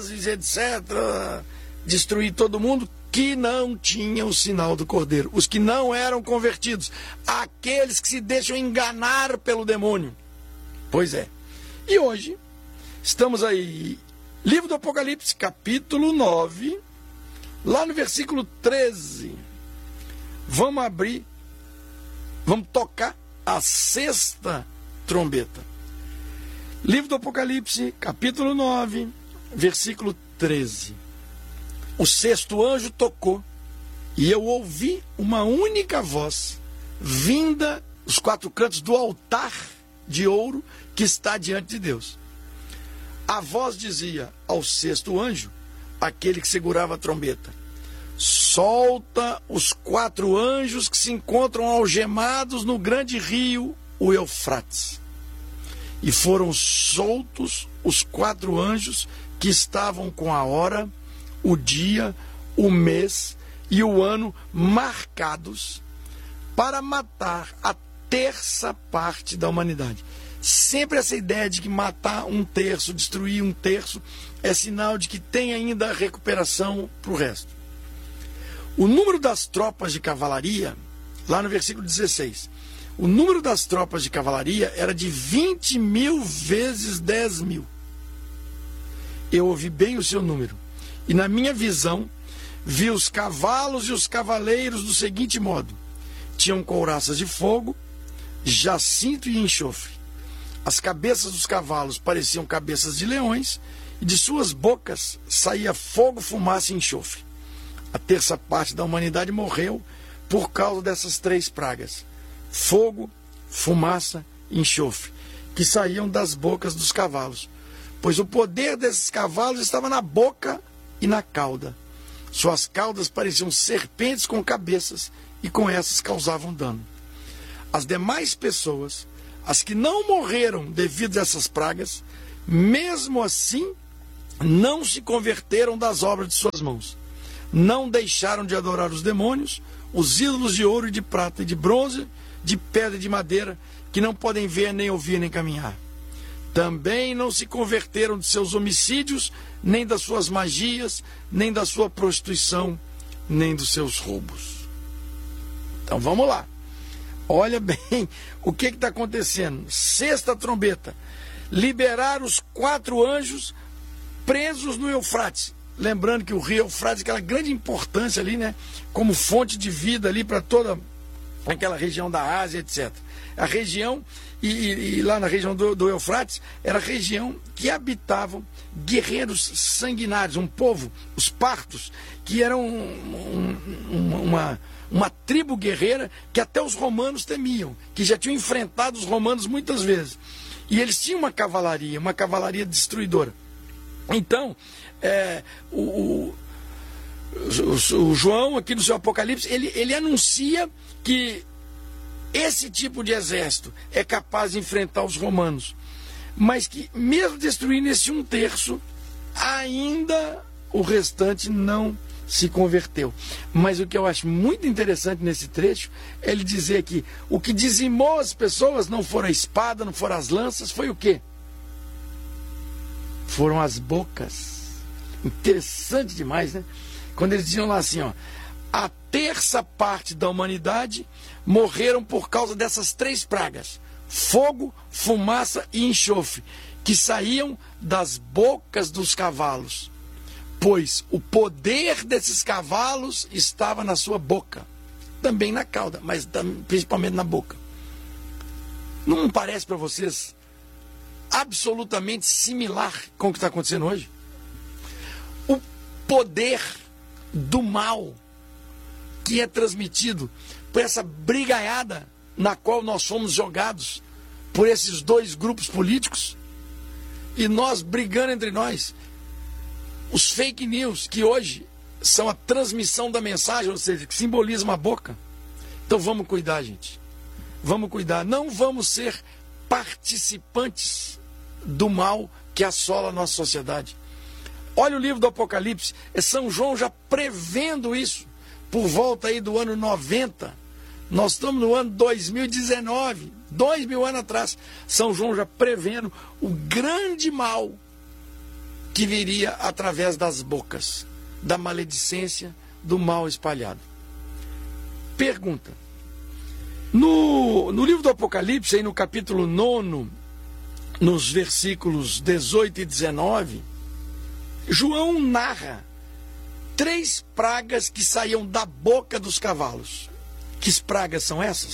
etc., destruir todo mundo, que não tinham o sinal do Cordeiro, os que não eram convertidos, aqueles que se deixam enganar pelo demônio. Pois é. E hoje, estamos aí, livro do Apocalipse, capítulo 9, lá no versículo 13. Vamos abrir, vamos tocar a sexta trombeta. Livro do Apocalipse, capítulo 9, versículo 13. O sexto anjo tocou, e eu ouvi uma única voz, vinda dos quatro cantos do altar de ouro que está diante de Deus. A voz dizia ao sexto anjo, aquele que segurava a trombeta: solta os quatro anjos que se encontram algemados no grande rio, o Eufrates. E foram soltos os quatro anjos que estavam com a hora, o dia, o mês e o ano marcados para matar a terça parte da humanidade. Sempre essa ideia de que matar um terço, destruir um terço, é sinal de que tem ainda recuperação para o resto. O número das tropas de cavalaria, lá no versículo 16, o número das tropas de cavalaria era de 20 mil vezes 10 mil. Eu ouvi bem o seu número. E na minha visão, vi os cavalos e os cavaleiros do seguinte modo: tinham couraças de fogo, jacinto e enxofre. As cabeças dos cavalos pareciam cabeças de leões, e de suas bocas saía fogo, fumaça e enxofre. A terça parte da humanidade morreu por causa dessas três pragas: fogo, fumaça e enxofre, que saíam das bocas dos cavalos. Pois o poder desses cavalos estava na boca e na cauda. Suas caudas pareciam serpentes com cabeças, e com essas causavam dano. As demais pessoas, as que não morreram devido a essas pragas, mesmo assim, não se converteram das obras de suas mãos. Não deixaram de adorar os demônios, os ídolos de ouro e de prata e de bronze, de pedra e de madeira, que não podem ver, nem ouvir, nem caminhar. Também não se converteram de seus homicídios, nem das suas magias, nem da sua prostituição, nem dos seus roubos. Então vamos lá. Olha bem o que está acontecendo. Sexta trombeta. Liberar os quatro anjos presos no Eufrates. Lembrando que o rio Eufrates, aquela grande importância ali, né? Como fonte de vida ali para toda aquela região da Ásia, etc. A região, e lá na região do Eufrates, era a região que habitavam guerreiros sanguinários, um povo, os partos, que eram uma tribo guerreira que até os romanos temiam, que já tinham enfrentado os romanos muitas vezes. E eles tinham uma cavalaria destruidora. Então, o João, aqui no seu Apocalipse, ele anuncia que esse tipo de exército é capaz de enfrentar os romanos, mas que mesmo destruindo esse um terço, ainda o restante não se converteu. Mas o que eu acho muito interessante nesse trecho é ele dizer que o que dizimou as pessoas não foram a espada, não foram as lanças, foi o quê? Foram as bocas. Interessante demais, né? Quando eles diziam lá assim, ó: a terça parte da humanidade morreram por causa dessas três pragas: fogo, fumaça e enxofre, que saíam das bocas dos cavalos, pois o poder desses cavalos estava na sua boca, também na cauda, mas principalmente na boca. Não parece para vocês absolutamente similar com o que está acontecendo hoje? O poder do mal que é transmitido por essa brigaiada na qual nós fomos jogados por esses dois grupos políticos, e nós brigando entre nós. Os fake news, que hoje são a transmissão da mensagem, ou seja, que simbolizam a boca. Então vamos cuidar, gente. Vamos cuidar. Não vamos ser participantes do mal que assola a nossa sociedade. Olha o livro do Apocalipse, é São João já prevendo isso, por volta aí do ano 90. Nós estamos no ano 2019, 2000 anos atrás. São João já prevendo o grande mal que viria através das bocas, da maledicência, do mal espalhado. Pergunta. No livro do Apocalipse, aí no capítulo 9, nos versículos 18 e 19, João narra 3 pragas que saíam da boca dos cavalos. Que pragas são essas?